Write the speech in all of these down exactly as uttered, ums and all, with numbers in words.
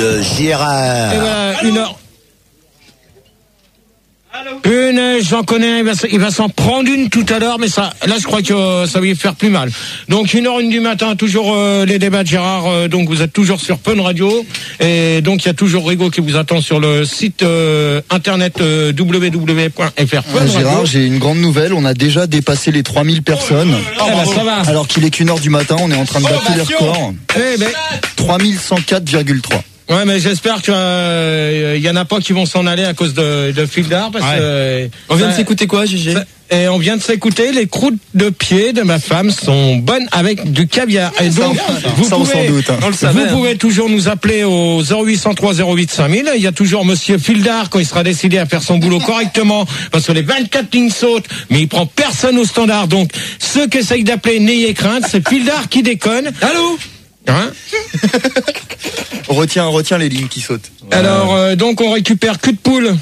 de Gérard. Et voilà, une heure. Une, j'en connais, il va, il va s'en prendre une tout à l'heure, mais ça, là, je crois que euh, ça va lui faire plus mal. Donc, une heure, une du matin, toujours euh, les débats de Gérard. Euh, donc, vous êtes toujours sur Fun Radio, et donc il y a toujours Rigaud qui vous attend sur le site euh, internet euh, w w w point f r. Ah, Gérard, j'ai une grande nouvelle. On a déjà dépassé les trois mille personnes. Oh, bah, ça va. Alors qu'il est qu'une heure du matin, on est en train de battre tous les records. Eh ben. trois mille cent quatre virgule trois. Ouais, mais j'espère que euh, y en a pas qui vont s'en aller à cause de, de fil d'art, parce Ouais. que euh, On vient ça- de s'écouter quoi, Gégé? ça- Et on vient de s'écouter, les croûtes de pied de ma femme sont bonnes avec du caviar. Et donc, vous Ça, on pouvez, s'en doute, hein. On le vous savait. hein. pouvez toujours nous appeler au zéro huit cent trois zéro huit cinq mille. Il y a toujours Monsieur Fildard quand il sera décidé à faire son boulot correctement, parce que les vingt-quatre lignes sautent, mais il prend personne au standard. Donc, ceux qui essayent d'appeler, n'ayez crainte, c'est Fildard qui déconne. Allô? Hein? On retient, on retient les lignes qui sautent. Alors, euh, donc, on récupère cul de poule.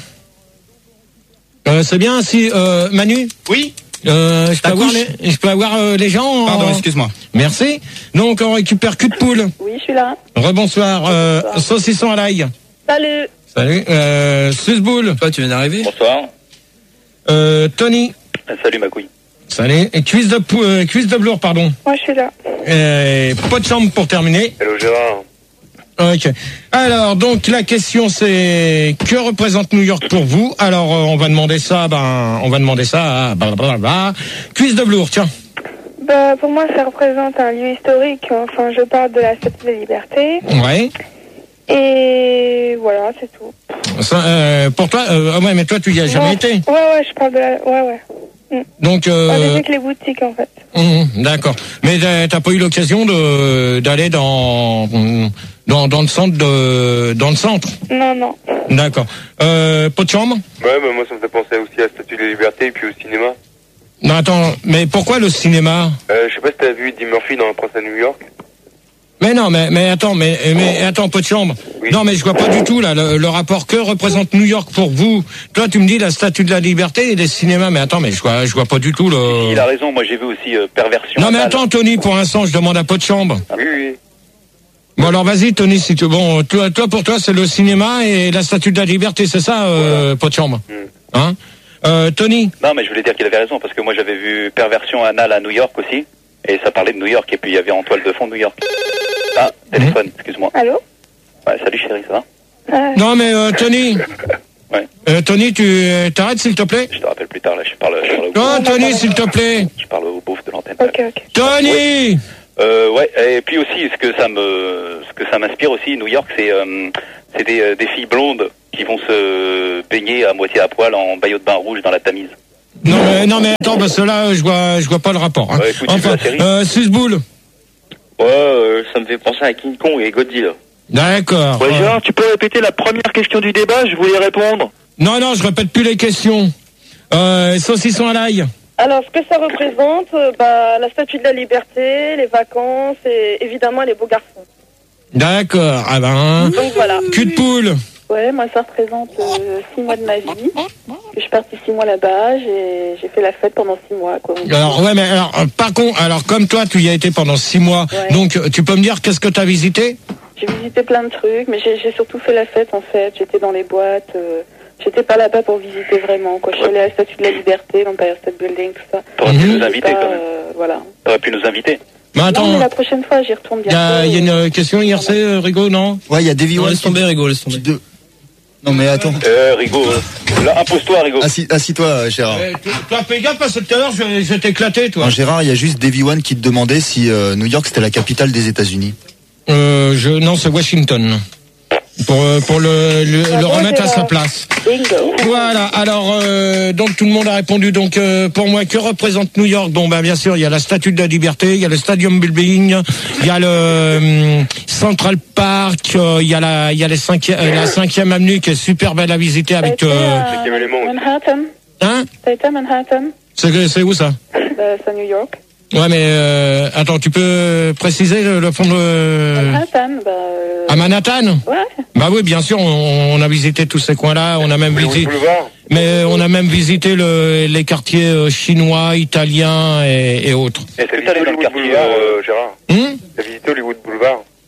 Euh, c'est bien si, euh, Manu? Oui? Euh, je peux Ta avoir couche les, je peux avoir euh, les gens en- Pardon, excuse-moi. Merci. Donc on récupère cul de poule. Oui, je suis là. Rebonsoir. Euh, saucisson à l'ail. Salut. Salut. Euh, Susboule. Toi, tu viens d'arriver? Bonsoir. Euh, Tony. Salut ma couille. Salut. Et cuisse de pou- euh, cuisse de velours, pardon. Moi, je suis là. Et pot de chambre pour terminer. Hello Gérard. Ok. Alors donc la question c'est que représente New York pour vous? Alors euh, on va demander ça. Ben on va demander ça. À blablabla. Cuisse de velours. Tiens. Bah, pour moi, ça représente un lieu historique. Enfin, je parle de la Statue de la Liberté. Ouais. Et voilà, c'est tout. Ça, euh, pour toi. Euh, ah ouais, mais toi tu y as jamais Ouais. été. Ouais, ouais, je parle de la... Ouais, ouais. Donc. Euh, Avec les boutiques, en fait. Mmh, d'accord. Mais t'as t'as pas eu l'occasion de d'aller dans dans dans le centre de dans le centre. Non, non. D'accord. Euh, pot de chambre. Ouais, bah moi ça me fait penser aussi à la Statue de la Liberté et puis au cinéma. Non, attends. Mais pourquoi le cinéma? Euh, je sais pas si t'as vu Eddie Murphy dans Un Prince à New York. Mais non, mais mais attends, mais mais attends, pot de chambre. Oui. Non, mais je vois pas du tout là le, le rapport que représente New York pour vous. Toi, tu me dis la Statue de la Liberté et les cinémas, mais attends, mais je vois je vois pas du tout le. Il a raison, moi j'ai vu aussi euh, Perversion. Non mais anale. attends, Tony, pour l'instant, je demande à pot de chambre. Oui, oui. Bon alors vas-y, Tony, si tu bon, toi, toi pour toi c'est le cinéma et la Statue de la Liberté, c'est ça, euh, pot de chambre. Mm. Hein? Euh, Tony. Non, mais je voulais dire qu'il avait raison parce que moi j'avais vu Perversion anale à New York aussi. Et ça parlait de New York et puis il y avait en toile de fond New York. Ah, téléphone, excuse-moi. Allô? Ouais, salut chérie, ça va? Euh, Non mais euh, Tony. Ouais. Euh, Tony, tu euh, t'arrêtes s'il te plaît. Je te rappelle plus tard là, je parle, je parle, au, Non, Tony, s'il te plaît. je parle au beauf de l'antenne. ok, ok. Tony. Euh, ouais, et puis aussi, ce que ça me, ce que ça m'inspire aussi, New York, c'est, euh, c'est des, euh, des filles blondes qui vont se baigner à moitié à poil en maillot de bain rouge dans la Tamise. Non mais non mais attends parce que là je vois je vois pas le rapport. Hein. Ouais, écoute, j'ai vu Enfin, la série. euh, Susboule. Ouais, euh, ça me fait penser à King Kong et Godzilla. D'accord. Ouais, Euh, Gérard, tu peux répéter la première question du débat, je voulais répondre. Non non, je répète plus les questions. Euh, saucisson à l'ail. Alors, ce que ça représente, euh, bah, la Statue de la Liberté, les vacances et évidemment les beaux garçons. D'accord. Ah ben. Donc, voilà. Cul de poule. Ouais, moi, ça représente euh, six mois de ma vie. Je suis partie six mois là-bas, j'ai j'ai fait la fête pendant six mois, quoi. Alors ouais mais alors euh, par contre alors comme toi tu y as été pendant six mois Ouais. donc euh, tu peux me dire qu'est-ce que tu as visité? J'ai visité plein de trucs, mais j'ai j'ai surtout fait la fête, en fait. J'étais dans les boîtes, euh, j'étais pas là-bas pour visiter vraiment, quoi. Je suis allée à la Statue de la Liberté, l'Empire State Building, tout ça. T'aurais pu Mhm. nous inviter Pas, quand même. euh, voilà. T'aurais pu nous inviter. Mais Non, attends, mais la prochaine fois, j'y retourne il y bientôt. a, y a et- une question I R C euh, Rigaud non? Ouais, il y a Davy Non, One laisse qui- tomber, Rigaud, laisse qui tomber. de- Non mais attends. Euh, Rigaud, euh, là, impose-toi, Rigaud. Assis- Assis-toi, Gérard. Eh, tu- Toi fais gaffe parce que tout à l'heure je, je vais t'éclater toi. Non, Gérard, il y a juste Davy One qui te demandait si euh, New York c'était la capitale des États-Unis. Euh, je non c'est Washington. Pour euh, pour le le, le Bravo, remettre à Gérard. sa place. Bingo. Voilà, alors euh, donc tout le monde a répondu. Donc euh, pour moi, que représente New York? Bon, ben bien sûr, il y a la Statue de la Liberté, il y a le Stadium Building, il y a le euh, Central Park, euh, il y a la il y a les cinqui- euh, la cinquième avenue qui est super belle à visiter T'as avec. été Euh, à Cinquième élément aussi. Manhattan? hein? T'as été à Manhattan? C'est c'est où ça? Bah, c'est à New York. Ouais, mais euh, attends, tu peux préciser le, le fond de Manhattan, bah... euh, à Manhattan? Ouais. Bah oui, bien sûr, on, on a visité tous ces coins-là, on a même visité. Boulevard. Mais on a même visité le, les quartiers euh, chinois, italiens et, et autres. Est-ce que t'es allé dans le quartier, euh, Gérard? Hum T'as visité Hollywood Boulevard?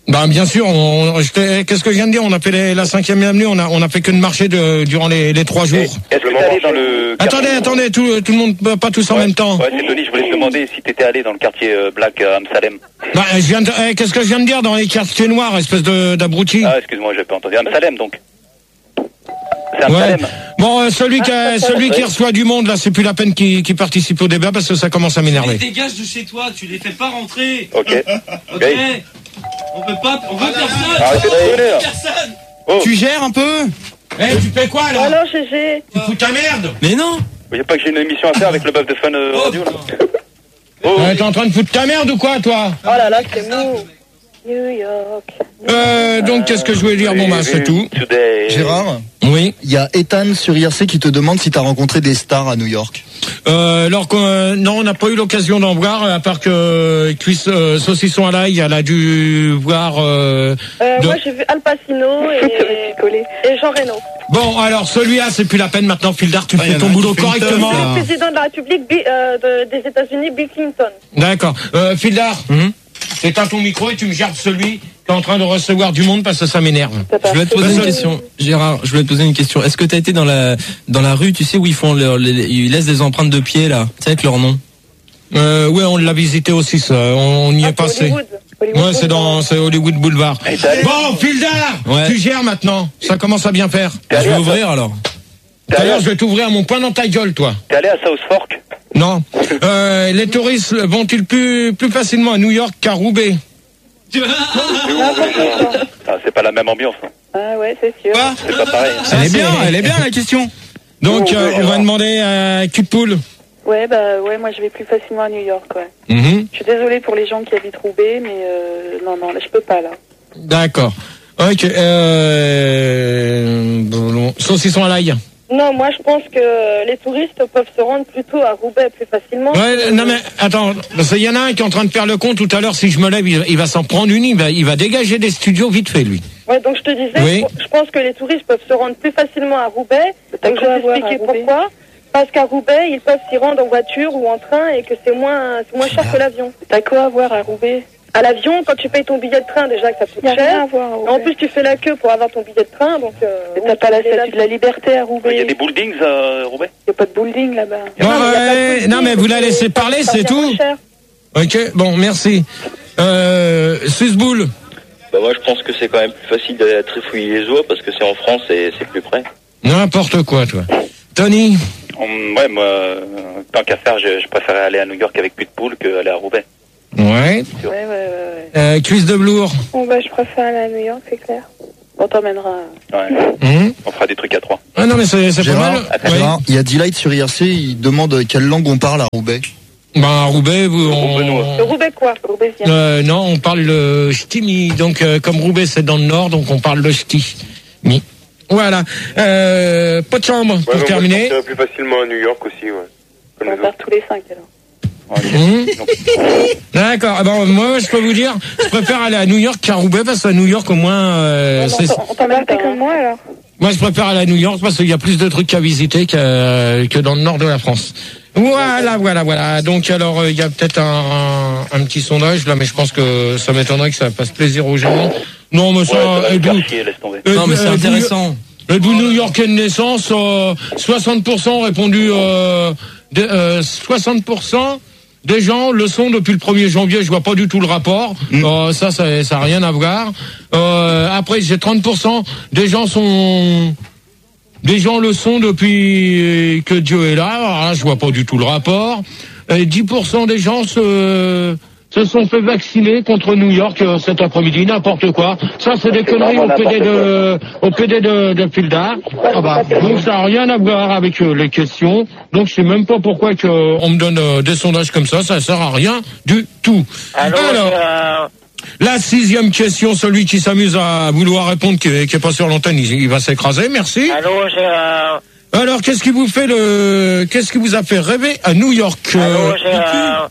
Bah bien sûr, on, je t'ai- qu'est-ce que je viens de dire? On a fait les- la cinquième avenue, on a on a fait que de marcher de, durant les, les trois jours. Est-ce que t'es allé dans le Attendez, quartier- attendez, tout, tout le monde, bah, pas tous en Ouais, même temps. Ouais, c'est Denis, je voulais te demander si t'étais allé dans le quartier euh, Black à Amsalem. Bah, je viens de, eh, qu'est-ce que je viens de dire dans les quartiers noirs, espèce de d'abruti. Ah, excuse-moi, j'ai pas entendu. Amsalem, donc. C'est Ouais. Amsalem. Bon, euh, celui qui a- celui qui reçoit du monde là, c'est plus la peine qu'il qu'il participe au débat parce que ça commence à Tu les m'énerver. dégages de chez toi, tu les fais pas rentrer. Ok. Ok. Gay. On peut pas, on veut personne. Arrêtez de rigoler, là. Personne. Oh, Tu gères un peu? Eh, tu fais quoi là? Alors, G G. Tu fous ta merde? Mais non. vous voyez pas que j'ai une émission à faire avec le bœuf de Fun euh, Oh, Radio, là? putain. Oh, Euh, T'es en train de foutre ta merde ou quoi, toi? Oh là là, c'est mou. New York. Euh, donc qu'est-ce que je voulais dire? Bon bah c'est tout. Today. Gérard, Oui. il y a Ethan sur I R C qui te demande si t'as rencontré des stars à New York. Euh, alors qu'on, euh, non, on n'a pas eu l'occasion d'en voir, à part que euh, cuisse, euh, saucisson à l'ail, elle a dû voir. Euh, Euh, de- Moi, j'ai vu Al Pacino et, et Jean Reno. Bon, alors celui-là, c'est plus la peine maintenant, Fildar, tu Ah, y fais en a ton un qui boulot fait une correctement. teuf, là. Le président de la République Bi- euh, de- des États-Unis, Bill Clinton. D'accord. Euh, Fildar, Mhm. éteins ton micro et tu me gères celui qui est en train de recevoir du monde parce que ça m'énerve. Je voulais te poser une question, Gérard. Je voulais te poser une question. Est-ce que t'as été dans la dans la rue, tu sais où ils font leur, les, ils laissent des empreintes de pied là, tu sais avec leur nom. Euh, ouais, on l'a visité aussi, ça. On, on y Ah, est c'est passé. Hollywood. Hollywood Ouais, c'est dans, c'est Hollywood Boulevard. Et t'es allé- Bon, Fildar, Ouais. tu gères maintenant. Ça commence à bien faire. T'es Je allé vais à- ouvrir alors. T'es allé D'ailleurs, à- je vais t'ouvrir mon poing dans ta gueule, toi. T'es allé à South Fork? Non. Euh, les touristes vont-ils plus, plus facilement à New York qu'à Roubaix? Ah, c'est pas la même ambiance. hein. Ah ouais, c'est sûr. Quoi? C'est pas pareil. Elle est bien, elle est bien la question. Donc, Oh, euh, oui, on va alors. demander à cul de poule. Ouais, bah ouais, moi je vais plus facilement à New York, ouais. Mhm. Je suis désolée pour les gens qui habitent Roubaix, mais euh, non, non, là je peux pas, là. D'accord. Ok. Euh... bon, saucisson à l'ail. Non, moi je pense que les touristes peuvent se rendre plutôt à Roubaix plus facilement. Ouais, non mais attends, parce qu'il y en a un qui est en train de faire le compte tout à l'heure. Si je me lève, il va, il va s'en prendre une. Il va, il va dégager des studios vite fait, lui. Ouais, donc je te disais, Oui. je pense que les touristes peuvent se rendre plus facilement à Roubaix. T'as Donc je quoi à vais voir à expliquer Roubaix pourquoi. Parce qu'à Roubaix, ils peuvent s'y rendre en voiture ou en train et que c'est moins, c'est moins cher que l'avion. T'as quoi à voir à Roubaix? À l'avion, quand tu payes ton billet de train, déjà que ça coûte Y a rien cher. à voir à Roubaix. En plus, tu fais la queue pour avoir ton billet de train, donc. Euh, Et t'as oui, pas la tu fais statue de la liberté à Il y a Roubaix? des buildings à Roubaix? Y a pas de building là-bas. Bon, Non, mais y a pas de ouais, souci, non mais vous la donc, laissez ça- parler, ça c'est revient tout. moins cher. Ok. Bon, merci. Euh, Susboule. Bah moi je pense que c'est quand même plus facile d'aller à Trifouille-les-Oies parce que c'est en France et c'est plus près. N'importe quoi, toi. Tony. Hum, Ouais, moi, euh, tant qu'à faire, je, je préférais aller à New York avec plus de poules qu'aller à Roubaix. Ouais. Ouais, ouais, ouais. ouais. Euh, cuisse de blour. Bon, bah, je préfère aller à New York, c'est clair. On t'emmènera. Ouais. Hum. On fera des trucs à trois. Ah non mais c'est c'est pas Gérard, mal. Gérard, il y a Delight sur I R C, il demande quelle langue on parle à Roubaix. Bah à Roubaix, vous, on, Roubaix-Noir. Le Roubaix quoi? Roubaixien. euh, non, on parle le ch'timi. Donc euh, comme Roubaix c'est dans le nord, donc on parle le ch'ti. Mi. Voilà. Euh, pas de chambre pour terminer. Moi, je plus facilement à New York aussi, ouais. Comme On les part autres. tous les cinq alors. Hum. D'accord. Ah bon, moi je peux vous dire, je préfère aller à New York qu'à Roubaix parce qu'à New York au moins, euh, Non, c'est- non, on t'emmène T'es pas. comme moi alors? moi je préfère aller à New York parce qu'il y a plus de trucs à visiter que, que dans le nord de la France. Voilà, voilà, voilà. Donc alors euh, il y a peut-être un, un, un petit sondage là, mais je pense que ça m'étonnerait que ça fasse plaisir aux gens. Non, mais Ouais, ça, ça va euh, me d'où- faire chier, laisse tomber. euh, Non mais c'est euh, d'où- intéressant. euh, d'où New Yorkais de naissance, euh, soixante pour cent ont répondu, euh, de, euh, soixante pour cent des gens le sont depuis le premier janvier. Je vois pas du tout le rapport. Euh, ça, ça, ça a rien à voir. Euh, après, j'ai trente pour cent des gens sont, des gens le sont depuis que Dieu est là. Alors là, je vois pas du tout le rapport. Et dix pour cent des gens se, se sont fait vacciner contre New York euh, cet après-midi, n'importe quoi. Ça, c'est des conneries au P D de, au P D de, de Fildar. Ah bah, donc ça n'a rien à voir avec euh, les questions. Donc je sais même pas pourquoi que, euh, on me donne euh, des sondages comme ça. Ça sert à rien du tout. Allô, Alors, Gérard. la sixième question, celui qui s'amuse à vouloir répondre, qui est, qui est pas sur l'antenne, il, il va s'écraser. Merci. Allô Gérard. Alors, qu'est-ce qui vous fait le, qu'est-ce qui vous a fait rêver à New York? euh, Allô Gérard.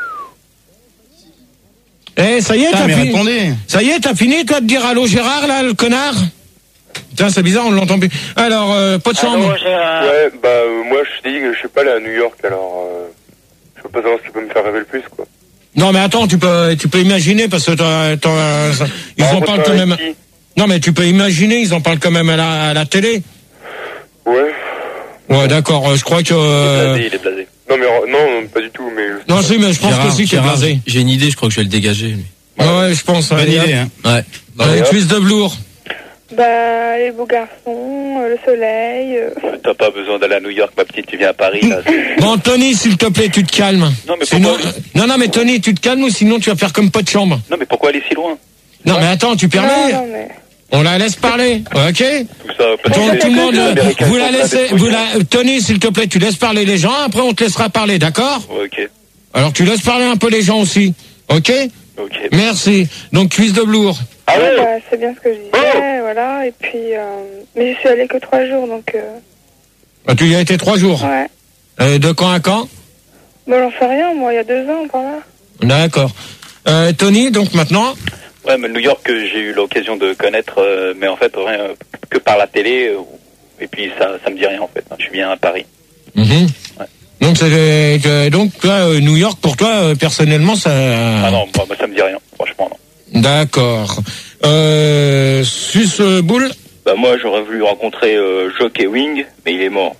Eh, ça y est, Putain, t'as mais fini. répondez. Ça y est, t'as fini, toi, de dire allô Gérard, là, le connard? Putain, c'est bizarre, on l'entend plus. Alors, euh, pas de chambre. Allô Gérard. Ouais, bah, euh, moi, je dis que je suis pas allé à New York, alors, euh, je peux pas savoir ce qui peut me faire rêver le plus, quoi. Non, mais attends, tu peux, tu peux imaginer parce que t'as, t'as, ils Ah, en parlent quand même. Non, mais tu peux imaginer, ils en parlent quand même à la, à la télé. Ouais. Ouais, d'accord. euh, Je crois que. Il est euh, blasé, il est blasé. Non, mais euh, non, pas du tout, mais. Non, si, mais je pense Gérard, que si, tu es Gérard, blasé. J'ai une idée, je crois que je vais le dégager. Lui. Ouais, ouais, je pense. Bonne allez, idée, hop. hein. Ouais. Allez, hop. cuisse de velours. Bah, les beaux garçons, euh, le soleil. euh. T'as pas besoin d'aller à New York, ma petite, tu viens à Paris, là. c'est- Bon, Tony, s'il te plaît, tu te calmes. Non, mais Sinon, pourquoi- euh, non, non, mais Tony, tu te calmes ou sinon tu vas faire comme pas de chambre. Non, mais pourquoi aller si loin? Non, mais attends, tu Non, permets? non, mais. On la laisse parler, ok? Tout ça, parce Donc que tout le monde, les Américains vous sont la en train laissez, d'être vous la, Tony, s'il te plaît, tu laisses parler les gens, après on te laissera parler, d'accord? Ouais, ok, Alors tu laisses parler un peu les gens aussi, ok? ok. Merci. Donc cuisse de velours. Ah Ouais, ouais. bah, c'est bien ce que je disais, voilà. Et puis, euh... mais je suis allée que trois jours, donc. Euh... Ah, tu y as été trois jours. Ouais. Euh, de quand à quand? Bon, j'en sais rien, moi, il y a deux ans, par là. D'accord. Euh, Tony, donc maintenant. Ouais, mais New York, que j'ai eu l'occasion de connaître, euh, mais en fait, rien euh, que par la télé, euh, et puis ça, ça me dit rien, en fait. Je suis bien à Paris. Mhm. Ouais. Donc c'est euh, donc toi, euh, New York pour toi euh, personnellement ça. Ah non, moi, moi, ça me dit rien, franchement, non. D'accord. Euh, Suce euh, Boule. Bah moi j'aurais voulu rencontrer euh, Jockey Wing, mais il est mort.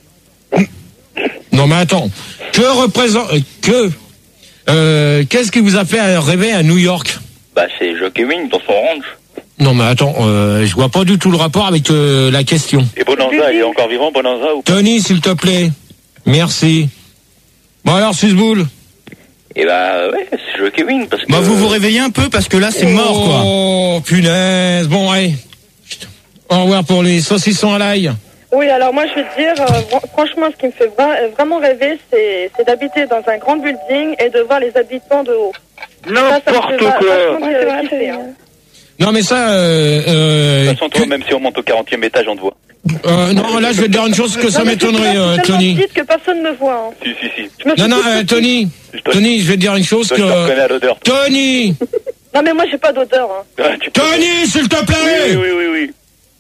Non mais attends. Que représente euh, que euh, qu'est-ce qui vous a fait rêver à New York? Bah c'est Jockey Wing dans son ranch. Non mais attends, euh, je vois pas du tout le rapport avec euh, la question. Et Bonanza, il est encore vivant, Bonanza, ou pas? Tony, s'il te plaît. Merci. Bon alors Suce Boule. Et bah ouais, c'est Jockey Wing parce que. Bah vous vous réveillez un peu parce que là c'est mort quoi. Oh punaise. Bon allez. Au revoir pour les saucissons à l'ail. Oui, alors moi je vais te dire, euh, fr- franchement, ce qui me fait vra- vraiment rêver, c'est, c'est d'habiter dans un grand building et de voir les habitants de haut. N'importe Ça, ça me fait quoi. vachement Ouais, c'est vrai, kiffer, c'est hein. Non mais ça, euh, euh, De toute façon, toi, que- même si on monte au quarantième étage, on te voit. euh, non là je vais te dire une chose que ça Non, mais c'est m'étonnerait, tellement- euh, c'est tellement Tony. petite que personne ne me voit. Hein. Si, si, si. Je me Non suis non, toute euh, petite. Tony, Je te, Tony, je vais te dire une chose je te reconnais que à l'odeur. Tony, Non mais moi j'ai pas d'odeur. Hein. Ah, tu peux- Tony, s'il te Oui, plaît. oui, oui, oui.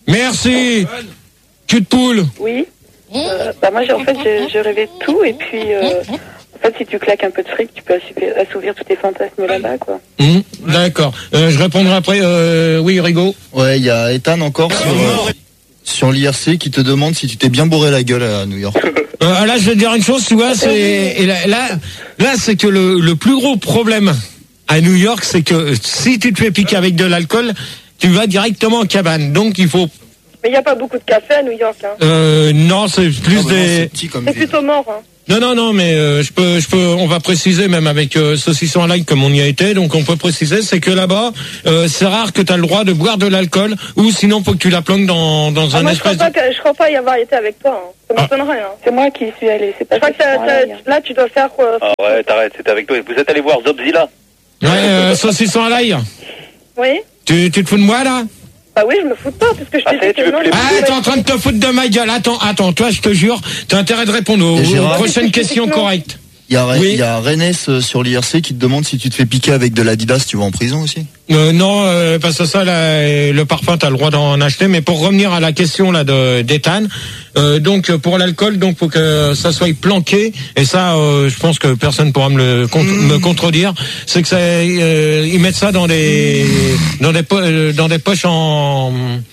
Merci. Cul de poule. Oui. Euh, bah moi j'ai, en fait j'ai, j'ai rêvé de tout et puis euh, en fait si tu claques un peu de fric tu peux assouvir, assouvir tous tes fantasmes là-bas quoi. Hum, D'accord. Euh, je répondrai après. Euh, oui, Rigaud. Ouais, il y a Ethan encore sur, euh, sur l'I R C qui te demande si tu t'es bien bourré la gueule à New York. Euh, là, je vais te dire une chose, tu vois, c'est et là, là, là, c'est que le, le plus gros problème à New York, c'est que si tu te fais piquer avec de l'alcool, tu vas directement en cabane. Donc, il faut. Mais il n'y a pas beaucoup de café à New York. Hein. Euh, non, c'est plus Ah bah non, des. c'est petit comme C'est ville. plutôt mort. Hein. Non, non, non, mais euh, je peux, je peux, on va préciser même avec euh, saucisson à l'ail comme on y a été, donc on peut préciser, c'est que là-bas, euh, c'est rare que tu as le droit de boire de l'alcool, ou sinon faut que tu la planques dans dans Ah, un moi je crois espèce. pas que, je crois pas y avoir été avec toi. Hein. Ça m'étonnerait. Hein. C'est moi qui y suis allée, c'est pas Je crois que t'as- t'as- là tu dois faire. Euh, Ah ouais, t'arrêtes, c'était avec toi. Vous êtes allé voir Zobzilla? Ouais, euh, saucisson à l'ail. Oui. Tu, tu te fous de moi là? Bah oui, je me fous de toi parce que je Ah, t'ai ça y est, dit tu que veux non. plus les- Ah, t'es en train de te foutre de ma gueule. Attends, attends, toi, je te jure, t'as intérêt de répondre aux, Et aux Gérard prochaines questions correctes. Il y a, Re- Oui. il y a Rennes euh, sur l'I R C qui te demande si tu te fais piquer avec de l'Adidas, tu vas en prison aussi. Euh, non, euh, parce que ça, là, le parfum, t'as le droit d'en acheter. Mais pour revenir à la question là de d'Ethan, euh, donc pour l'alcool, donc faut que ça soit planqué. Et ça, euh, je pense que personne pourra me le contre- me contredire. C'est que ça, euh, ils mettent ça dans des dans des po- euh, dans des poches en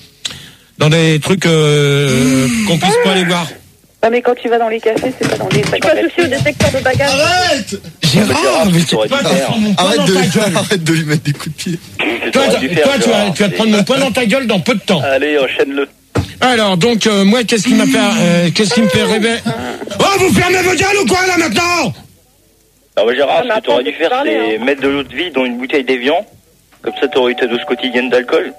dans des trucs euh, qu'on puisse pas aller voir. Ah mais quand tu vas dans les cafés, c'est pas dans les. Tu passes aussi au détecteur de bagages. Arrête Gérard, mais tu t'aurais dû toi, faire. tu prends mon poing Arrête dans de, ta gueule. arrête de lui mettre des coups de pied. Toi, T'aurais dû toi, faire, tu, vas, Gérard. tu vas te prendre mon poing dans ta gueule dans peu de temps. Allez, enchaîne-le. Alors, donc, euh, moi, qu'est-ce qui m'a fait, euh, qu'est-ce qui me fait rêver? Oh, vous fermez vos gueules ou quoi, là, maintenant? Ah ouais Gérard, Ah, mais ce que t'aurais attends, dû faire parler, c'est hein. mettre de l'eau de vie dans une bouteille d'évian. Comme ça t'aurais eu ta dose quotidienne d'alcool.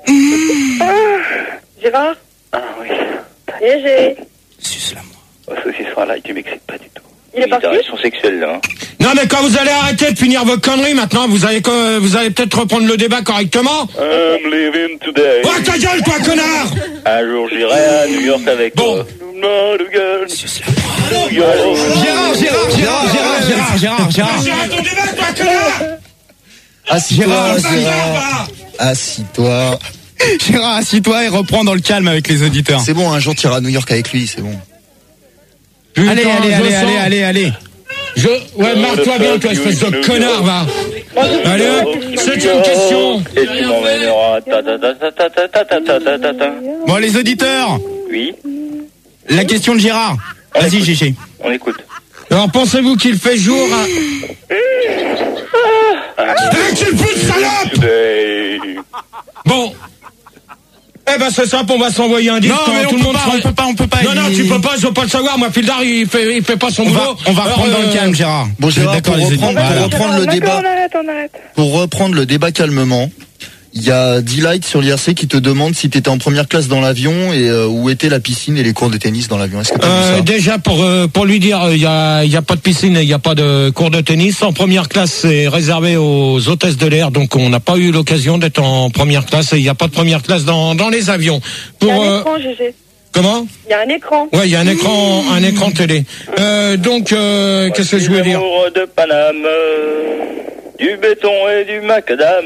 Gérard. Ah oui. Et j'ai. Suce-la moi. Oh, saucisson là, tu m'excites pas du tout. Il est parti. Relation sexuelle là. Hein. Non, mais quand vous allez arrêter de finir vos conneries, maintenant, vous allez, que- vous allez peut-être reprendre le débat correctement. I'm living today. Oh, ta gueule, toi, connard! Un jour j'irai à New York avec Bon. toi. Not again. New York. Gérard, Gérard, Gérard, Gérard, Gérard, Gérard, Gérard. Gérard, ton débat, toi, connard! Assis-toi, Gérard, Gérard. Assis-toi. Gérard, assis-toi et reprends dans le calme avec les auditeurs. C'est bon, un jour tu iras à New York avec lui, c'est bon. Putain, Allez, allez, je allez, sens- allez, allez, allez. Je, ouais, marre-toi bien, toi, espèce de connard, va. Allez, septième question. Et tu m'emmèneras. Ta ta ta ta ta ta ta ta ta ta ta ta. Bon, les auditeurs, Oui, la question de Gérard. Vas-y, Gégé. on écoute. Alors, pensez-vous qu'il fait jour à... Eh, tu le fous de salope! Today. Bon. Eh ben, c'est simple, on va s'envoyer un disque. Non, mais tout on le peut monde pas, sera- on peut pas, on peut pas. Non, non, il- tu peux pas, je veux pas le savoir. Moi, Fildar, il fait, il fait pas son On va, boulot. on va Alors, reprendre dans le euh, calme, Gérard. Bon, Gérard, D'accord, pour les reprendre, auditeurs. pour reprendre le D'accord, débat, on arrête, on arrête. pour reprendre le débat calmement, il y a D-Light sur l'I R C qui te demande si tu étais en première classe dans l'avion et euh, où était la piscine et les cours de tennis dans l'avion. Est-ce que tu as vu Euh, ça? déjà pour euh, pour lui dire il y a il y a pas de piscine et il y a pas de cours de tennis en première classe, c'est réservé aux hôtesses de l'air, donc on n'a pas eu l'occasion d'être en première classe et il y a pas de première classe dans dans les avions. Il y a Pour un euh, écran, Gégé. comment Il y a un écran. Ouais, il y a un écran un écran télé. Euh, donc euh, qu'est-ce que je voulais dire? Amour de Paname, du béton et du macadam.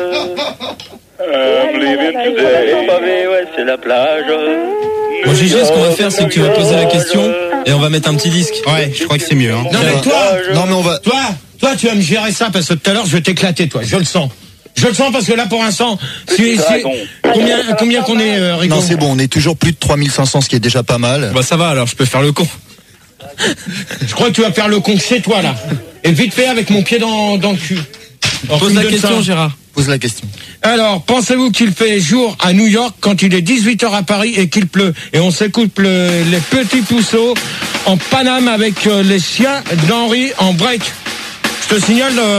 I'm living today. Pavé, ouais, c'est la plage. Bon, Gégé, ce qu'on va faire, c'est que tu vas poser la question et on va mettre un petit disque. Ouais, je crois que c'est mieux. Hein. Non mais toi, Non, mais on va. toi, toi tu vas me gérer ça parce que tout à l'heure je vais t'éclater toi, je le sens. Je le sens parce que là pour l'instant, si, si, combien combien qu'on est euh, Rico? Non, c'est bon, on est toujours plus de trois mille cinq cents, ce qui est déjà pas mal. Bah ça va, alors je peux faire le con. Je crois que tu vas faire le con chez toi là. Et vite fait avec mon pied dans, dans le cul. Alors, Pose tu me la donnes question, ça. Gérard. Pose la question. Alors, pensez-vous qu'il fait jour à New York quand il est dix-huit heures à Paris et qu'il pleut? Et on s'écoute le- les petits pousseaux en Paname avec euh, les chiens d'Henri en break. Je te signale... euh,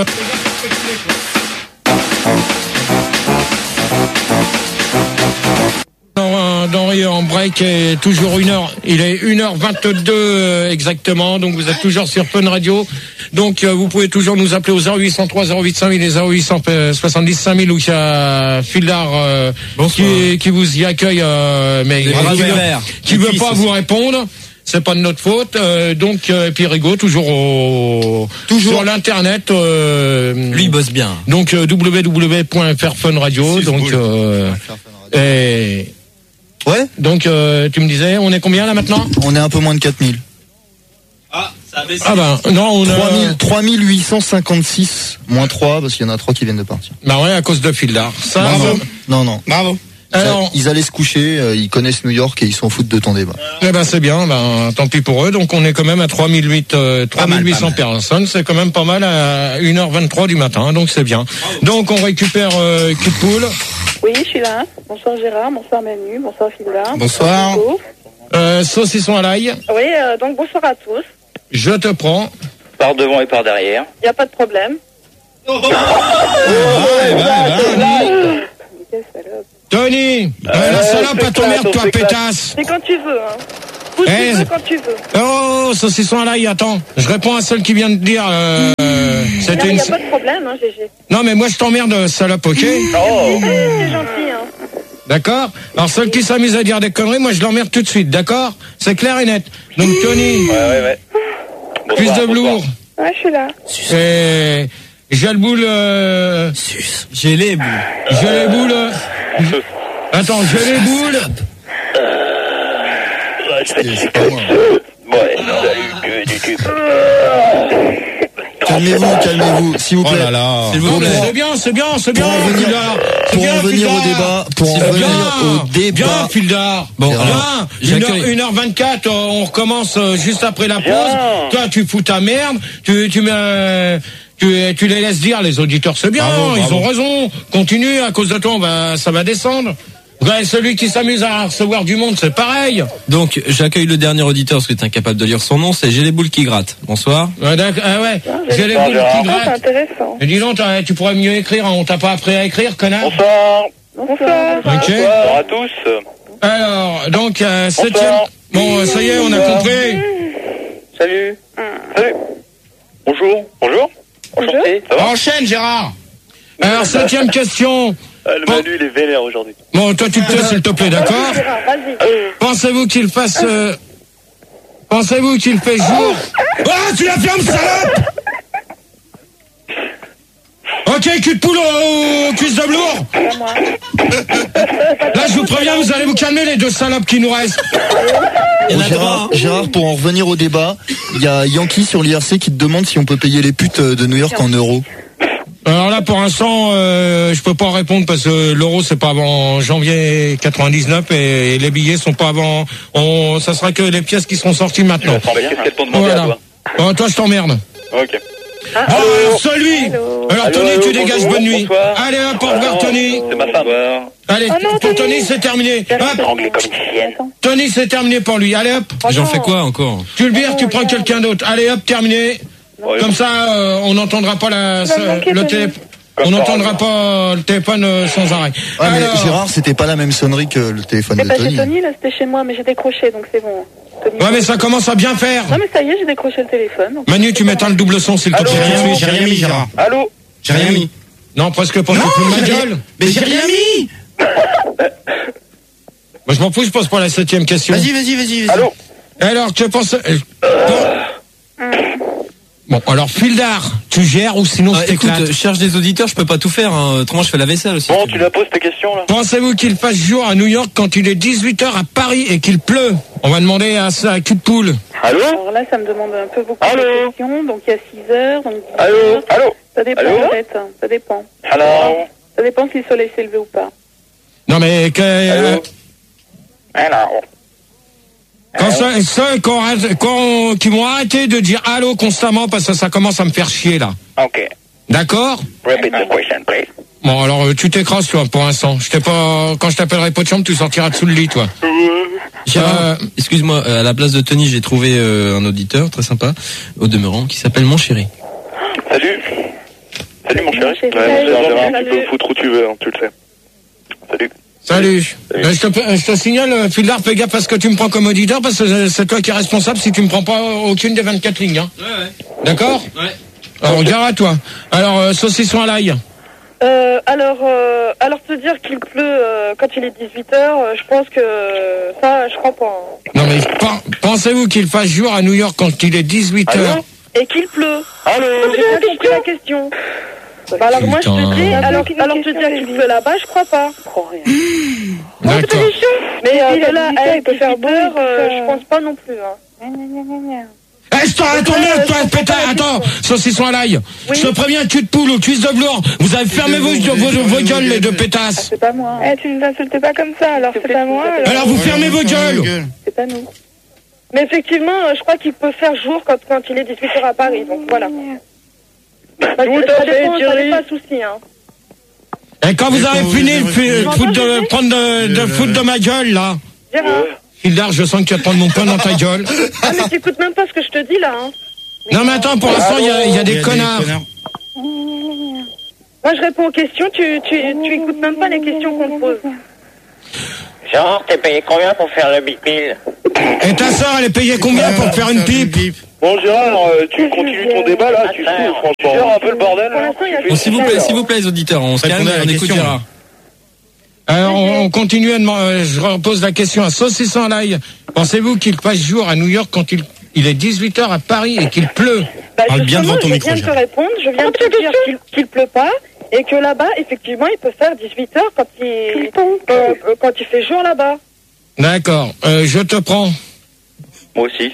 Dans- d'Henri en break est toujours une heure, il est une heure vingt-deux euh, exactement, donc vous êtes toujours sur Fun Radio, donc euh, vous pouvez toujours nous appeler au zéro huit cent trois zéro huit cinq mille et zéro huit cent soixante-dix cinq mille où il y a Fildar euh, qui, qui vous y accueille, euh, mais Les qui bras veut- ouverts. qui Les veut cuisses pas aussi. vous répondre. C'est pas de notre faute, euh, donc euh, et puis Rigaud toujours au Toujours. sur l'internet. Euh, Lui, il bosse bien. donc euh, w w w point f r fun radio. C'est Donc cool. euh, et Ouais, donc euh, tu me disais, on est combien là maintenant? on est un peu moins de quatre mille. Ah, ça a baissé. Ah ben non, on trois mille, a. trois mille huit cent cinquante-six moins trois parce qu'il y en a trois qui viennent de partir. Bah ouais, à cause de Fildar. Ça. Bravo. ça- Non, non. Bravo. Alors, Ils allaient se coucher, euh, ils connaissent New York et ils s'en foutent de ton débat. eh ben c'est bien. Ben tant pis pour eux. Donc on est quand même à trois mille huit cents, trois mille huit cents personnes. C'est quand même pas mal à une heure vingt-trois du matin. Donc c'est bien. Donc on récupère euh, Cul de Poule. Oui, je suis là. Bonsoir Gérard, bonsoir Manu, bonsoir Fildar. Bonsoir. Nico. Euh, saucisson à l'ail. Oui, euh, donc bonsoir à tous. Je te prends. Par devant et par derrière. Il n'y a pas de problème. Ouais, ouais, ouais. Quelle salope. Tony, euh, la salope à ton merde, toi, pétasse. C'est quand tu veux, hein. Où Eh, tu veux, quand tu veux. Oh, saucisson à l'ail, attends. Je réponds à celle qui vient de dire. Euh, Non, c'était mais il une. n'y a pas de problème, hein, Gégé. Non, mais moi je t'emmerde, salope, ok? Oh, C'est gentil, hein. D'accord? Alors celle qui s'amuse à dire des conneries, moi je l'emmerde tout de suite, d'accord? C'est clair et net. Donc Tony, ouais, ouais, ouais. plus Bonsoir, de bonsoir. velours. Ouais, je suis là. Et j'ai le boule. Euh, J'ai les boules. j'ai les boules. euh, Attends, j'ai les boules. C'est pas moi. Ouais, salut, que du cul. Calmez-vous, calmez-vous, s'il vous Oh plaît. là là. S'il vous Bon, plaît. c'est bien, c'est bien, c'est bien, Pour en venir- Fildar. C'est Pour bien, en venir au Fildar. débat, pour en C'est venir bien, au débat. Bien, Fildar. Bon, Bien. alors, une heure, j'accueille. une heure vingt-quatre, euh, on recommence euh, juste après la pause. Bien. Toi, tu fous ta merde. Tu, tu mets, euh, tu, tu les laisses dire, les auditeurs, c'est bien, Bravo, ils bravo. ont raison. Continue, à cause de toi, on va, ça va descendre. Ouais, celui qui s'amuse à recevoir du monde, c'est pareil. Donc, j'accueille le dernier auditeur parce que t'es incapable de lire son nom, c'est J'ai les boules qui grattent. Bonsoir. Ouais, d'accord, ah ouais, j'ai les Bonsoir, boules Gérard. qui Ah, c'est grattent. intéressant. Et dis donc, t'as- tu pourrais mieux écrire, hein, on t'a pas appris à écrire, connard. Bonsoir. Bonsoir. Ok. Bonsoir à tous. Alors, donc, euh, septième. Bonsoir. Bon, euh, ça y est, on a Bonsoir. compris. Salut. Salut. Bonjour. Bonjour. Enchanté. Ça va? Enchaîne, Gérard. Alors, septième question. Ah, le Manu, il est vénère aujourd'hui. Bon, toi, tu te tais, s'il te plaît, d'accord? Gérard, vas-y. Pensez-vous qu'il fasse. euh, Pensez-vous qu'il fait jour. Ah, tu la fermes, salope! Ok, cul de poule au cuisse de velours. À moi. Là, je vous préviens, vous allez vous calmer, les deux salopes qui nous restent. Il y en Bon, a Gérard, trois, hein. Gérard, pour en revenir au débat, il y a Yankee sur l'I R C qui te demande si on peut payer les putes de New York en euros. Alors là, pour l'instant, euh, je peux pas répondre parce que l'euro c'est pas avant janvier quatre-vingt-dix-neuf et, et les billets sont pas avant. On, ça sera que les pièces qui seront sorties maintenant. Qu'est-ce qu'elles t'ont demandé Voilà. à toi? Bon, toi, je t'emmerde. Ok. Ah, alors, celui. Allô. Alors Allô, Tony, allô, tu dégages. bonjour, Bonne nuit. bonsoir. Allez, hop, au revoir, Tony. C'est ma femme. Allez, Oh non, pour Tony. Tony, c'est terminé. Hop, Anglais comme une chienne. Tony, c'est terminé pour lui. Allez, hop. J'en fais quoi encore? Tu le bires, tu prends quelqu'un d'autre. Allez, hop, terminé. Comme ça, euh, on n'entendra pas la, Tu vas me manquer, le Tony. téléphone. On n'entendra pas le téléphone euh, sans arrêt. Ah, mais Alors- Gérard, c'était pas la même sonnerie que le téléphone C'est de pas chez Tony. Tony, là, c'était chez moi, mais j'ai décroché, donc c'est bon. Tony. Ouais, mais ça commence à bien faire. Non, mais ça y est, j'ai décroché le téléphone. donc- Manu, tu m'éteins le double son, s'il te Allô, plaît. allô, J'ai rien mis, Gérard. Allô? J'ai rien mis. Non, presque pas. Tu te fous de ma gueule. Mais j'ai rien mis. Moi, je m'en fous, je pose pas la septième question. Vas-y, vas-y, vas-y. vas-y. Allô? Alors, tu penses... euh, bon. Bon, alors, Fildar, tu gères ou sinon Ah, c'est écoute, éclate. je cherche des auditeurs, je peux pas tout faire. Hein. Autrement, je fais la vaisselle aussi. Bon, tu la poses ta question là? Pensez-vous qu'il fasse jour à New York quand il est dix-huit heures à Paris et qu'il pleut? On va demander à ça à cul de poule. Allô? Alors là, ça me demande un peu beaucoup Allô de questions. Donc il y a six heures, donc dix Allô? heures. Allô? Ça dépend Allô en fait, ça dépend. Allô? Ça dépend si le soleil s'est levé ou pas. Non, mais que, euh, Allô? Alors. quand ceux, ceux qui, ont arrêté- qui ont- qui vont arrêter de dire allô constamment parce que ça commence à me faire chier là. Ok. D'accord? Repeat the question, please. Bon, alors euh, tu t'écrases toi pour l'instant. Je t'ai pas. Quand je t'appellerai pas de chambre, tu sortiras dessous le lit, toi. Gérard, Euh, excuse-moi, euh, à la place de Tony, j'ai trouvé euh, un auditeur très sympa, au demeurant, qui s'appelle Mon Chéri. Salut. Salut mon chéri. Salut. Ouais, Salut. Gérard, tu Salut. peux me foutre où tu veux, hein, tu le sais. Salut. Salut. Euh, je, te, euh, je te signale, euh, Fildar, fais gaffe à ce que tu me prends comme auditeur parce que euh, c'est toi qui es responsable si tu me prends pas aucune des vingt-quatre lignes. Hein. Ouais, ouais. D'accord? Ouais. Alors, regarde à toi. Alors, euh, saucisson à l'ail. Euh, alors, euh, alors te dire qu'il pleut euh, quand il est dix-huit heures, euh, je pense que ça, je crois pas. hein. Non, mais pen- pensez-vous qu'il fasse jour à New York quand il est dix-huit heures? Et qu'il pleut. Allô? J'ai pas compris la question. Bah alors moi je Putain. te dis, alors, alors te dire qu'il pleut là-bas, je crois pas. Je crois rien. D'accord. Mais euh, Il a de là dit à ça, il peut faire beau, heures, il peut euh, faire- je pense pas non plus. Hein. Gna, gna, gna, gna, gna. Eh, je t'en attends bien, toi, pétard, attends, saucisson à l'ail. Oui. Je te préviens, cul de poule ou cuisse de velours. Vous avez fermé vos, vos, vos gueules, les deux Ah, pétasses. c'est pas moi. hein. Eh, tu ne t'insultes pas comme ça, alors c'est pas moi. alors. Alors, vous fermez vos gueules. C'est pas nous. Mais effectivement, euh, je crois qu'il peut faire jour quand, quand il est dix-huit heures à Paris, donc voilà. Bah, ça, Tout ça à fait, dépend, ça Thierry. n'est pas souci. Hein. Et quand vous Et avez quand fini vous de, fi- avez- de foutre de, prendre de, de foutre de ma gueule, là. Gérard, Hildar, je sens que tu vas te prendre mon pain dans ta gueule. ah mais t'écoutes même pas ce que je te dis là. Hein. Non, mais attends, pour l'instant, il y a, il y a Il y des a connards. Moi je réponds aux questions, tu, tu, tu écoutes même pas les questions qu'on te pose. Gérard, t'es payé combien pour faire le Big Bill? Et ta soeur, elle est payée combien pour faire une pipe? Bon Gérard, euh, tu continues ton débat là, tu fous franchement. Tu gères un peu le bordel Pour là. l'instant, il y a Bon, s'il vous plaît, s'il vous plaît, les auditeurs, on se calme Répondez à et la on écoute question. Gérard. Alors, on, on continue à demander, je repose la question à saucisson à l'ail. Pensez-vous qu'il fasse jour à New York quand il, il est dix-huit heures à Paris et qu'il pleut? Bah, Parle bien justement, devant ton je micro, viens de te Gérard. répondre, je viens de te dire qu'il qu'il pleut pas et que là-bas, effectivement, il peut faire dix-huit heures quand il, euh, euh, quand il fait jour là-bas. D'accord, euh, je te prends. Moi aussi.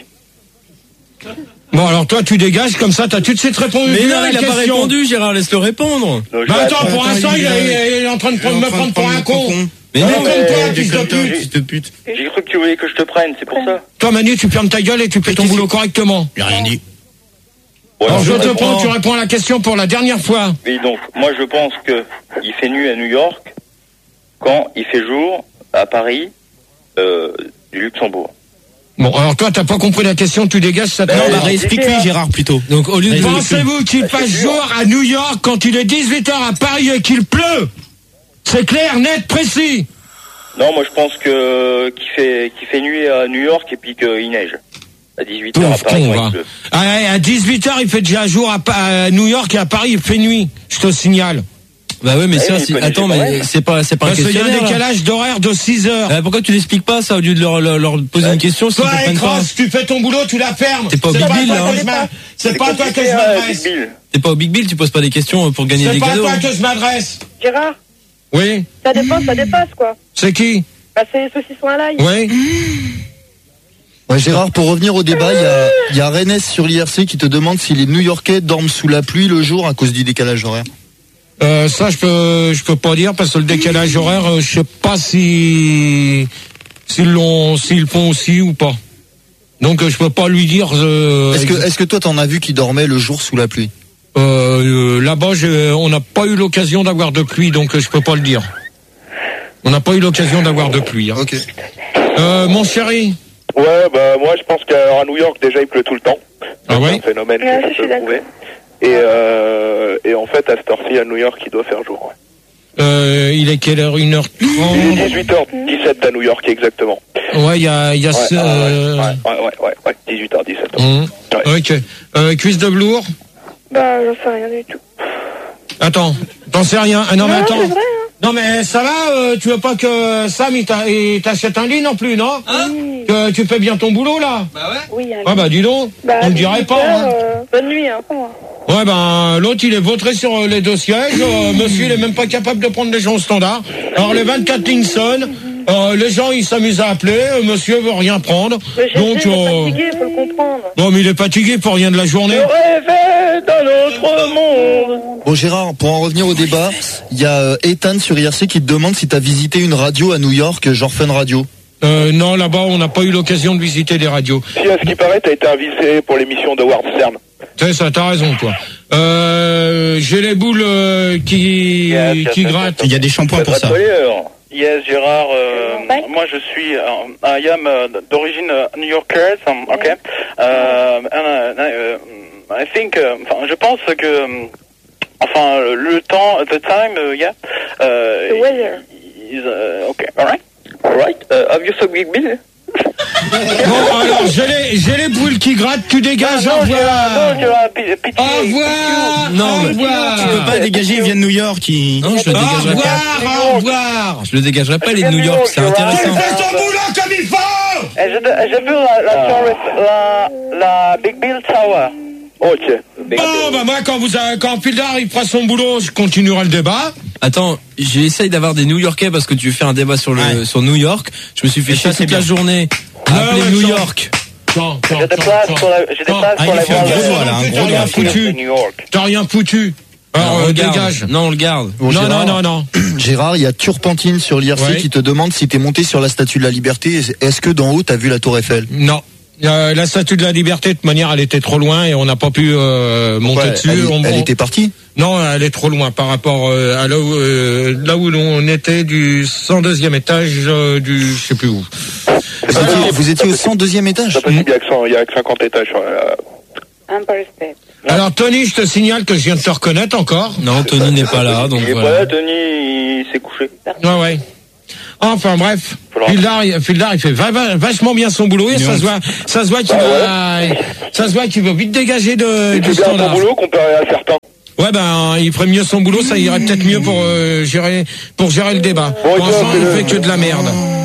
Bon, alors toi, tu dégages, comme ça, t'as tout de suite répondu Mais à non, la il a question. pas répondu, Gérard, laisse-le répondre. Donc, je Bah vais attends, attendre. pour Attends, l'instant, il, il est- est- il est en train de prendre- me prendre pour un con. Mais Non, non, comme mais toi, euh, fils de Déconne-toi, pute. fils de pute. J'ai cru que tu voulais que je te prenne, c'est pour ça. Toi, Manu, tu fermes ta gueule et tu fais ton boulot correctement. J'ai rien dit. Bon, Alors, je te réponds. prends, tu réponds à la question pour la dernière fois. Oui, donc, moi je pense que il fait nuit à New York quand il fait jour à Paris euh, du Luxembourg. Bon, alors toi, t'as pas compris la question, tu dégages, ça te Ben, Non, non, bah bah, réexplique-lui, Gérard, plutôt. Donc, au lieu de. Pensez-vous qu'il fasse jour à New York quand il est dix-huit heures à Paris et qu'il pleut? C'est clair, net, précis. Non, moi je pense que qu'il fait qu'il fait nuit à New York et puis qu'il neige à dix-huit heures à Pauvre Paris. con, quand va. il pleut. Ah, ouais, à dix-huit heures, il fait déjà jour à, Pa- à New York et à Paris, il fait nuit. Je te signale. Bah ouais, mais Ouais, ça, mais si- il peut attends, neiger quand mais même. c'est pas, c'est pas un Parce qu'il y a un questionnaire. là. décalage d'horaire de six heures. Euh, pourquoi tu l'expliques pas ça au lieu de leur, leur, leur poser une question s'ils Toi, comprennent pas? Écrase, tu fais ton boulot, tu la fermes. T'es pas au C'est Big pas Bill, toi là, que hein. je m'a- C'est pas à toi que compliqué, je hein, m'adresse. Big Bill. T'es pas au Big Bill, tu poses pas des questions pour gagner C'est des pas à cadeaux. toi hein. que je m'adresse. Gérard, Oui. ça dépasse, ça dépasse quoi. C'est qui? Bah c'est saucisson à l'ail. Oui. Ouais, Gérard, pour revenir au débat, il y a, il y a Rennes sur l'I R C qui te demande si les New-Yorkais dorment sous la pluie le jour à cause du décalage horaire. Euh, ça, je peux, je peux pas dire parce que le décalage horaire, euh, je sais pas si s'ils l'ont, s'ils le font aussi ou pas. Donc, euh, je peux pas lui dire. Euh, Est-ce que, est-ce que toi, t'en as vu qui dormait le jour sous la pluie? Euh, euh, là-bas, je, on n'a pas eu l'occasion d'avoir de pluie, donc euh, je peux pas le dire. On n'a pas eu l'occasion d'avoir de pluie. Hein. Ok. Euh, mon chéri. Ouais, bah moi je pense qu'à New York déjà il pleut tout le temps. Ah ouais. C'est un phénomène Ouais, que je je suis peux prouver. Et, euh, et en fait à cette heure-ci à New York il doit faire jour. Ouais. Euh, il est quelle heure? une heure trente. dix-huit heures dix-sept à New York exactement. Ouais, il y a, il y a Ouais, ce. ah, euh, ouais, ouais, ouais, ouais, ouais, dix-huit heures dix-sept. hum. Ok. Euh, cuisse de velours. Bah, j'en sais rien du tout. Attends, t'en sais rien. Ah, non, mais Non, attends. c'est vrai, hein. Non, mais ça va, euh, tu veux pas que Sam il t'a- il t'achète un lit non plus, non? Hein? Que tu fais bien ton boulot, là? Bah ouais. Oui, un Ah, bah, dis donc. Bah, on ne dirait dix-huit pas, heures, hein. euh, bonne nuit, hein, pour moi. Ouais, ben, l'autre, il est vautré sur euh, les deux sièges. Euh, monsieur, il est même pas capable de prendre les gens au standard. Alors, les vingt-quatre lignes sonnent. Euh, les gens, ils s'amusent à appeler. Euh, monsieur veut rien prendre. Mais je Donc, sais, il est euh, fatigué, faut le comprendre. bon, mais il est fatigué pour rien de la journée. Rêver dans notre monde. Bon Gérard, pour en revenir au débat, il y a euh, Ethan sur I R C qui te demande si t'as visité une radio à New York, genre Fun Radio. Euh, non, là-bas, on n'a pas eu l'occasion de visiter des radios. Si à ce qui paraît t'as été invité pour l'émission de Howard Stern. C'est ça, t'as raison, toi. Euh, j'ai les boules euh, qui, Yes, yes, qui yes, grattent. Il y a des shampoings pour ça. Yes, Gérard. Euh, moi, je suis. Uh, I am uh, d'origine uh, New Yorker. Um, ok. Euh, and, uh, I think. uh, Enfin, je pense que. um, Enfin, le temps, the time, uh, yeah. Uh, The weather. Is, uh, okay. All right. All right. Uh, have you some big bill? Bon, alors, j'ai les, j'ai les boules qui grattent, tu dégages, au revoir. Au revoir. Non, au mais revoir. tu peux pas dégager, il vient de New York. Il... Non, je le Au dégagerai revoir, pas. au revoir. Je le dégagerai pas, les de New York, c'est Tu intéressant. fais ton boulot comme il faut. J'ai j'ai vu la, la, la, la Big Bill Tower. Ok. Bon, bah moi, quand vous avez, quand Pildar il fera son boulot, je continuerai le débat. Attends, j'essaye d'avoir des New Yorkais parce que tu veux faire un débat sur le Ouais. sur New York. Je me suis fait Et chier ça, c'est toute la bien. journée à Ouais, appeler ouais, New ça- York. Attends, attends, J'ai des attends, places attends. pour la, j'ai des Attends. places Ah, pour il la fait un voir gros de- doigt, là, un T'as gros rien doigt. foutu. de New York. T'as rien foutu. Alors, on euh, le garde. dégage. Non, on le garde. Bon, Non, Gérard, non, non, non. Gérard, il y a Turpentine sur l'I R C Ouais. qui te demande si t'es monté sur la Statue de la Liberté. Est-ce que d'en haut t'as vu la Tour Eiffel? Non. Euh, la statue de la liberté, de toute manière, elle était trop loin et on n'a pas pu euh, monter Ouais, dessus. elle, On- elle on- était partie. Non, elle est trop loin par rapport euh, à là où, euh, là où l'on était du cent deuxième étage euh, du je sais plus où. Vous étiez, vous étiez au cent deuxième étage. C'est possible, il y a que cent- il y a que cinquante étages. euh, Empire State. Alors Tony, je te signale que je viens de te reconnaître encore. Non, Tony n'est pas là, donc Il est voilà. pas là, Tony, il s'est couché. Ouais, ouais. Enfin bref, Fildar, il- Fildar, il fait va- va- vachement bien son boulot et ça se voit, ça se voit qu'il va, ça se voit qu'il va vite dégager de, Il du fait bien son standard. boulot comparé à certains. Ouais, ben il ferait mieux son boulot, ça irait peut-être mieux pour euh, gérer, pour gérer le débat. Bon, Pour et toi, l'instant, il fais-le. fait que de la merde.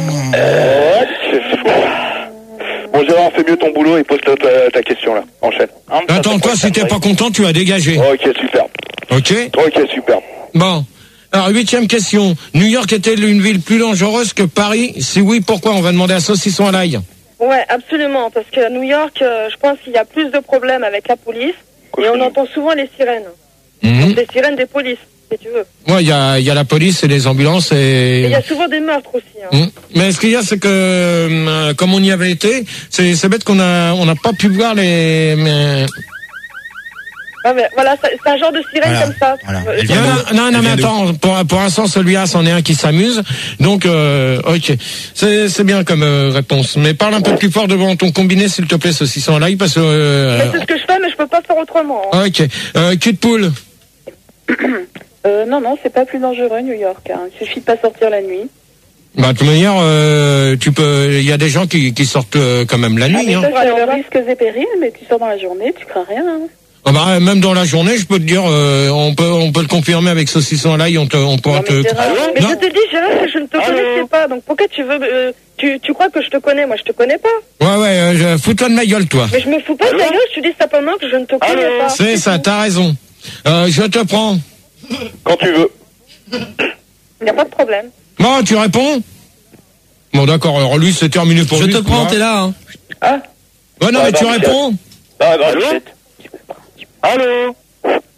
Bon Gérard, fais mieux ton boulot et pose ta, ta, ta question là. Enchaîne. Attends, toi, si t'es pas content, tu vas dégager. Ok, super. Ok. Ok, super. Bon. Alors, huitième question. New York est-elle une ville plus dangereuse que Paris? Si oui, pourquoi? On va demander à Saucisson à l'ail. Ouais, absolument, parce qu'à New York, euh, je pense qu'il y a plus de problèmes avec la police, et on entend souvent les sirènes. Mhm. Les sirènes des polices, si tu veux. Ouais, il y a, il y a la police et les ambulances Et et... il y a souvent des meurtres aussi. Hein. Mhm. Mais ce qu'il y a, c'est que, euh, comme on y avait été, c'est, c'est bête qu'on a, on n'a pas pu voir les... Mais... Ouais, mais voilà, c'est c'est un genre de sirène Voilà, comme ça. voilà. Euh, Non, non, non, non, mais attends, pour, pour l'instant, celui-là, c'en est un qui s'amuse. Donc, euh, ok. C'est, c'est bien comme euh, réponse. Mais parle un peu plus fort devant ton combiné, s'il te plaît, saucisson en live, parce que... Euh, Mais c'est ce que je fais, mais je peux pas faire autrement. hein. ok. Euh, cul de poule. Euh, non, non, c'est pas plus dangereux, New York. Hein. Il suffit de pas sortir la nuit. Bah, de toute manière, euh, tu peux... Il y a des gens qui, qui sortent euh, quand même la Ah, nuit. mais Hein. ça, c'est le risque et périls, mais tu sors dans la journée, tu crains rien. Hein. Ah bah, même dans la journée, je peux te dire, euh, on peut, on peut le confirmer avec saucisson à l'ail, on te, on pourra te. Mais Non. je te dis, Gérard, que je ne te connaissais pas. Donc pourquoi tu veux. euh, tu, tu crois que je te connais? Moi, je te connais pas. Ouais, ouais, euh, je- fous-toi de ma gueule, toi. Mais je me fous pas de ta gueule, je te dis simplement que je ne te connais pas. C'est ça, t'as raison. Euh, je te prends. Quand tu veux. Il n'y a pas de problème. Bon, tu réponds. Bon, d'accord. Alors lui, c'est terminé pour Je lui. te ce prends, coup-là. t'es là, hein. Ah. Ouais, non, Ah, mais bah, tu Michel. réponds. Ah, bah, Allô? Allô?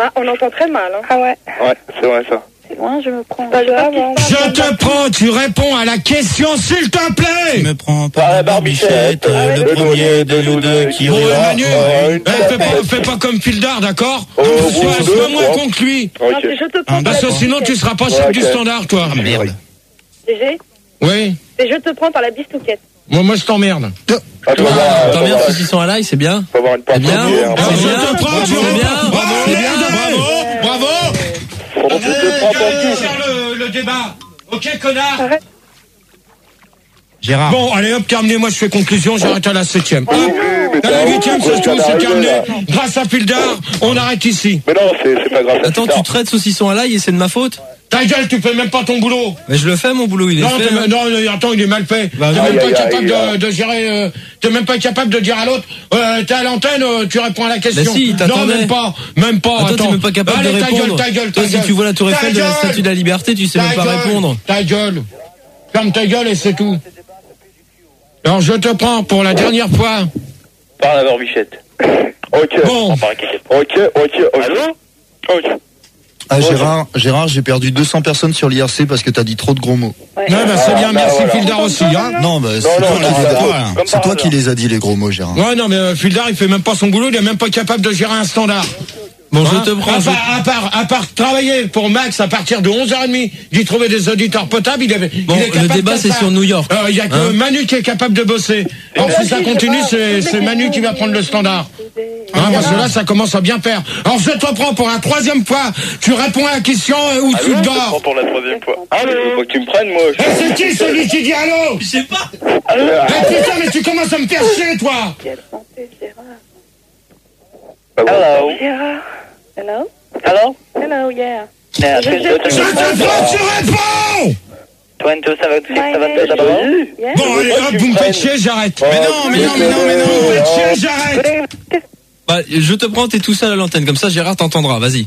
Ah, on entend très mal. Hein. Ah ouais. Ouais, c'est vrai ça. C'est loin, je me prends. Pas grave. Hein. Je te prends, tu réponds à la question, s'il te plaît. Tu me prends par la barbichette, euh, le premier de nous deux qui Bon, rira. Manu, euh, eh, fais, pas, fais pas comme Fildar, d'accord? Oh, Sois, oui, sois deux, moins trois. con que lui. Non, Ok. c'est je te prends. Parce que par la sinon, tu bistouquette. seras pas chef Ouais, du ok. standard, toi. Ah, merde. G G, Oui. c'est je te prends par la bistouquette. Moi, moi, je t'emmerde. Attends, T'en viens saucisson à l'ail, c'est bien. faut avoir une C'est bien. partie. Alors, C'est je bien. te prends, tu C'est réponds. bien. Bravo, C'est bien. bravo, bravo. Faut que je te prends ton Allez, cul. faire le, le débat. Ok, connard. Arrête. Gérard. Bon, allez hop, terminé, moi je fais conclusion, j'arrête à la septième. Hop, mais à t'as la un huitième, ouf, c'est quoi, tout, ça c'est m'est terminé. arrivé, là. Grâce à Fildar, on arrête ici. Mais non, c'est c'est pas grave. ça, Attends, c'est tu ça. traites saucisson à l'ail et c'est de ma faute? Ta gueule, tu fais même pas ton boulot. Mais je le fais, mon boulot, il est Non, fait. t'es- hein. non, non, attends, il est mal fait. Bah, t'es aïe, même pas aïe, capable aïe, de, de gérer, euh, t'es même pas capable de dire à l'autre, euh, t'es à l'antenne, euh, tu réponds à la question. Bah si, il non, t'attendait. même pas, même pas, Ah, toi, attends. t'es même pas capable Allez, de ta répondre. gueule, ta gueule, Toi, ta si gueule. tu vois la tour Ta Eiffel de la gueule. Statue de la Liberté, tu sais Ta même pas gueule, répondre. Ta gueule. Ferme ta gueule et c'est tout. Alors, je te prends pour la dernière fois. Par la barbichette. Ok. Bon. Par la quéquette. Ok, ok, ok. Allô? Ok. Ah, Gérard, Gérard, j'ai perdu deux cents personnes sur l'I R C parce que t'as dit trop de gros mots. Ouais, bah, c'est bien, Ah, merci voilà. Fildar aussi, hein. Non, bah, c'est non, toi, non, qui, non, les as- non, toi, non. c'est Comme toi par qui hasard. les a dit, les gros mots, Gérard. Ouais, non, mais euh, Fildar, il fait même pas son boulot, il est même pas capable de gérer un standard. Bon, Hein je te prends. à, je- part, à, part, à part travailler pour Max à partir de onze heures trente, d'y trouver des auditeurs potables, il, avait, Bon, il est capable le débat, de c'est faire. sur New York. Euh, Il y a que Hein Manu qui est capable de bosser. Alors si ça continue, c'est c'est Manu qui va prendre le standard. Hein, parce que là, ça commence à bien faire. Alors je te prends pour la troisième fois. Tu réponds à la question euh, où tu Allô? Je te dors. prends pour la troisième fois. Allô? Faut que tu me prennes, moi. Eh, c'est qui celui qui dit allô? Je sais pas. Eh putain, mais tu commences à me faire chier, toi. Quelle santé, Gérard. Hello? Gérard. Hello? Hello? Hello, yeah. Yeah, Je te prends, tu réponds. twenty-two seventy-six My seventy-two name double is- O? Yeah. Bon, allez, hop, vous me faites chier, j'arrête. Mais non, mais non, mais non, mais Vous me non. faites chier, j'arrête. Bah, je te prends, t'es tout seul à l'antenne. Comme ça, Gérard t'entendra. Vas-y.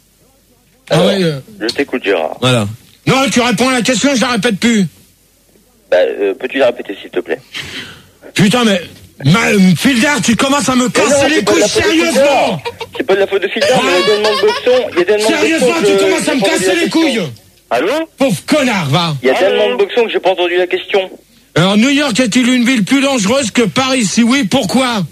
Ah ouais, euh, Je t'écoute, Gérard. Voilà. non, tu réponds à la question, je la répète plus. Bah, euh, peux-tu la répéter, s'il te plaît? Putain, mais ma, euh, Fildar, tu commences à me casser non, les c'est pas de couilles la faute de sérieusement. Fildar. C'est pas de la faute de Fildar, mais il y a tellement de boxons. Il y a tellement de Sérieusement, boxons tu que commences à j'ai me pas entendu casser la les question. couilles. Allô? Pauvre connard, va. Il y a tellement de boxons que j'ai pas entendu la question. Alors, New York est-il une ville plus dangereuse que Paris? Si oui, pourquoi?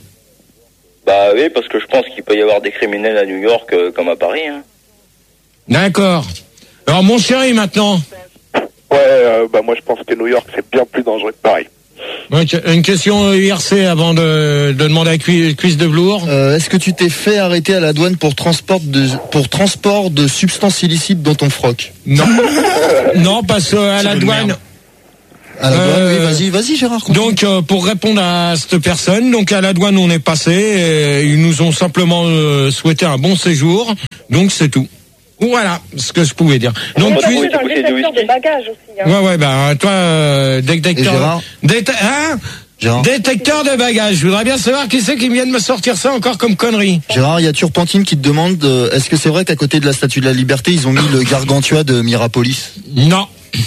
Bah oui, parce que je pense qu'il peut y avoir des criminels à New York euh, comme à Paris. Hein. D'accord. Alors, mon chéri, maintenant. Ouais, euh, bah moi je pense que New York c'est bien plus dangereux que Paris. Ok, une question U R C avant de, de demander à Cui- Cuisse de Velours. Euh, Est-ce que tu t'es fait arrêter à la douane pour transport de, pour transport de substances illicites dans ton froc? Non. Non, parce qu'à la de douane. merde. À la douane, Euh, oui, vas-y, vas-y, Gérard. continue. Donc, euh, pour répondre à cette personne, donc à la douane, on est passé. Et ils nous ont simplement euh, souhaité un bon séjour. Donc, c'est tout. Voilà ce que je pouvais dire. Donc, Moi, tu... oui, dans le écoutez, de détecteur whisky. de bagages aussi. Hein. Ouais, ouais, bah, toi, euh, Et détecteur. Gérard Déte- hein Gérard, Détecteur de bagages. Je voudrais bien savoir qui c'est qui vient de me sortir ça encore comme connerie. Gérard, il y a Turpentine qui te demande euh, est-ce que c'est vrai qu'à côté de la Statue de la Liberté, ils ont mis le Gargantua de Mirapolis? Non.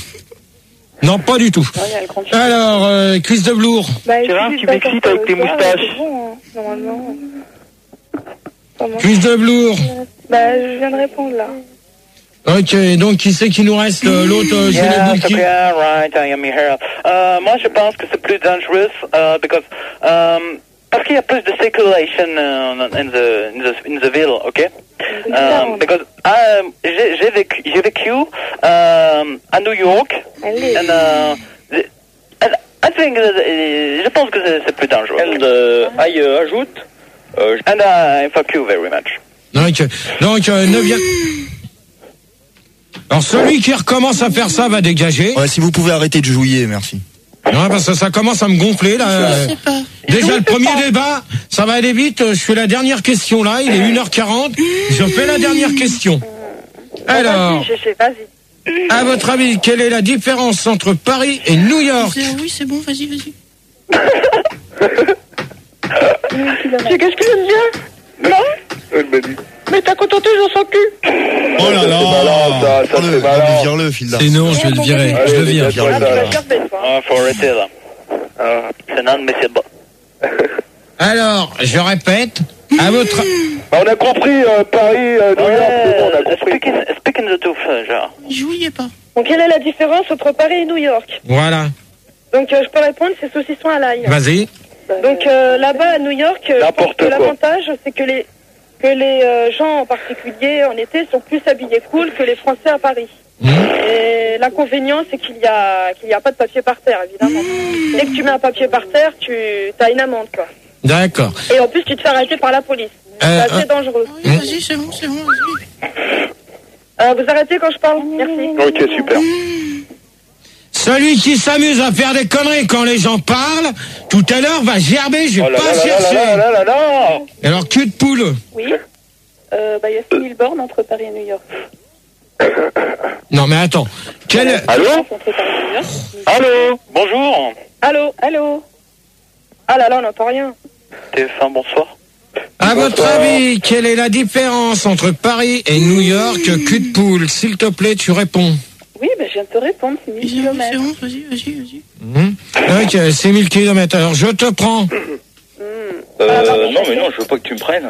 Non, pas du tout. Ouais, il y a le grand Alors, euh, Cuisse de Velours. Bah, Gérard, il tu suffit m'excites de avec tes faire ça, moustaches. c'est bon, hein, normalement. Comment? Cuisse de Velours. Bah, je viens de répondre là. Ok, donc qui c'est qui nous reste? euh, L'autre, euh, Yeah, Jules Bouki. yeah, right, I am here. Euh, moi, je pense que c'est plus dangereux, uh, because, um, parce qu'il y a plus de circulation uh, in the in the in the ville, okay? Um, because um, j'ai j'ai vécu j'ai vécu um, à New York, Allez. and uh, the- and I think that, uh, je pense que c'est c'est plus dangereux. And euh, I euh, ajoute. Euh, And I fuck you very much. Donc, donc euh, neuvième. Alors celui qui recommence à faire ça va dégager. Ouais, si vous pouvez arrêter de jouer, merci. Non, parce que ça commence à me gonfler là. Déjà le premier débat, ça va aller vite. Je fais la dernière question là, il est une heure quarante. Je fais la dernière question. Alors, Vas-y, Gégé, vas-y. à votre avis, quelle est la différence entre Paris et New York? Oui, c'est bon, vas-y, vas-y. Tu qu'est-ce qu'il aime bien? Non? Elle m'a dit. Mais t'as contenté dans son cul. Oh là C'est malin, ça, ça Prends-le, c'est malin. non, vire-le, Fildar. C'est non, je vais le virer. Je le vire. Ah, tu vas faire toi. Ah, faut arrêter là. Ah. C'est non admissible. Alors, je répète, À votre... Bah, on a compris, euh, Paris, euh, New York, c'est bon, on a compris. Speaking, speaking the truth, genre. Je voyais pas. Donc, quelle est la différence entre Paris et New York? Voilà. Donc, euh, je peux répondre, c'est saucisson à l'ail. Vas-y. Donc, euh, là-bas, à New York, euh, je pense N'importe que quoi. l'avantage, c'est que les, que les euh, gens, en particulier en été, sont plus habillés cool que les Français à Paris. Et l'inconvénient, c'est qu'il y a, qu'il y a pas de papier par terre, évidemment. Dès que tu mets un papier par terre, tu as une amende, quoi. D'accord. Et en plus, tu te fais arrêter par la police. Euh, c'est assez euh, dangereux. Oui, vas-y, c'est bon, c'est bon, vas-y. Euh, vous arrêtez quand je parle? Merci. Ok, super. Celui qui s'amuse à faire des conneries quand les gens parlent, tout à l'heure va gerber, je vais Oh là pas là là chercher. là là là là. Alors, cul de poule. Oui. Euh, bah, il y a six mille bornes entre Paris et New York. Non, mais attends. Quel... Allô? Entre Paris et New York. Allô, bonjour. Allô? Allô? Ah là là, on n'entend rien. T F un, bonsoir. À votre avis, quelle est la différence entre Paris et New York, cul de poule? S'il te plaît, tu réponds. Oui, bah, je viens de te répondre, c'est mille C'est bon, c'est kilomètres. bon, vas-y, vas-y, vas-y. Mmh. Ok, c'est mille kilomètres. Alors, je te prends. Euh, non, mais non, je veux pas que tu me prennes.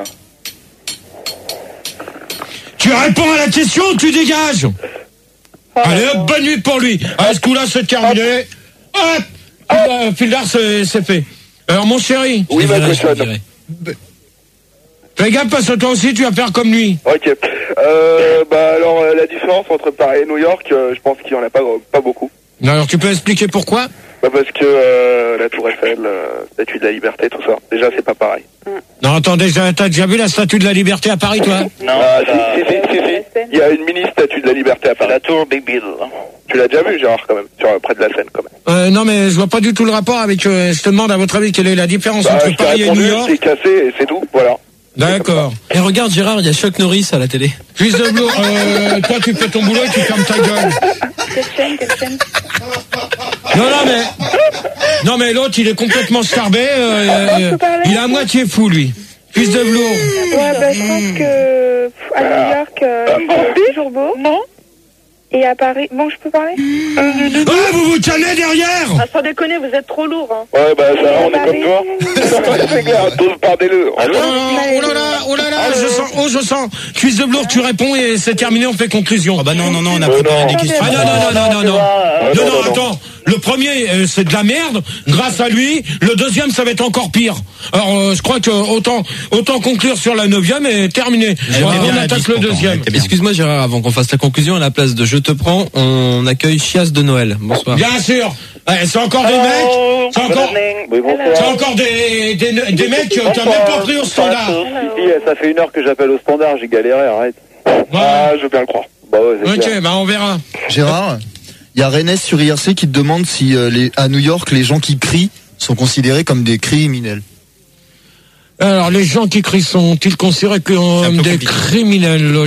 Tu réponds à la question, tu dégages. Allez, hop, bonne nuit pour lui. À ce coup-là, c'est terminé. Hop, euh, Fildar, c'est c'est fait. Alors, mon chéri. Oui, ma cochonne. Fais gaffe parce que toi aussi, tu vas faire comme lui. Ok. Euh, bah alors, euh, la différence entre Paris et New York, euh, je pense qu'il y en a pas, pas beaucoup. Non, alors, tu peux expliquer pourquoi? Bah parce que euh, la Tour Eiffel, euh, Statue de la Liberté, tout ça, déjà c'est pas pareil. Non, attends, déjà, t'as déjà vu la Statue de la Liberté à Paris, toi? Non, Ah, ça- si, si, si, si, si. Il y a une mini Statue de la Liberté à Paris. la tour Big Bill. Tu l'as déjà vu, Gérard, quand même, sur, près de la Seine, quand même. Euh, non, mais je vois pas du tout le rapport avec... Euh, je te demande, à votre avis, quelle est la différence Bah, entre je t'ai Paris et New répondu, York? c'est cassé et c'est tout, voilà. D'accord. Et regarde Gérard, il y a Chuck Norris à la télé. Fils de Blou, euh, toi, tu fais ton boulot et tu fermes ta gueule. Quelle chaîne, quelle chaîne? Non, non, mais... Non, mais l'autre, il est complètement starbé. Euh, euh, il est à moitié fou, lui. Fils de velours. Ouais, bah, je pense que pff, à New York, euh, c'est toujours beau. Non. Et à Paris, bon, je peux parler? Ah, vous vous tenez derrière! Ah, sans déconner, vous êtes trop lourd, hein. Ouais, bah ça, on est comme toi. C'est clair, tous pardez-le. Oh là là, oh là là, oh là là, je sens, oh, je sens. Fils de velours, tu réponds et c'est terminé, on fait conclusion. Ah bah non, non, non, on a Euh, préparé non. des questions. Ah non, non, non, non, non, non. Ah, Non, non, non, non, attends. Le premier, euh, c'est de la merde. Grâce à lui, le deuxième, ça va être encore pire. Alors, euh, je crois que autant, autant conclure sur la neuvième et terminer. Elle Voilà, était bien on la attaque bise, le pourtant, deuxième. elle était bien. Excuse-moi Gérard, avant qu'on fasse la conclusion, à la place de Je te prends, on accueille Chias de Noël. Bonsoir. Bien sûr. Ouais, c'est encore des mecs. C'est encore, Oui, bonsoir. c'est encore des, des, des mecs que t'as même pas pris au standard. Si, ça fait une heure que j'appelle au standard, j'ai galéré, arrête. Ah, je veux bien le croire. Bah ouais, c'est clair. Ok, bah on verra. Gérard, il y a Rennes sur I R C qui te demande si euh, les, à New York, les gens qui crient sont considérés comme des criminels. Alors, les gens qui crient sont-ils considérés comme peu des compliqué. criminels?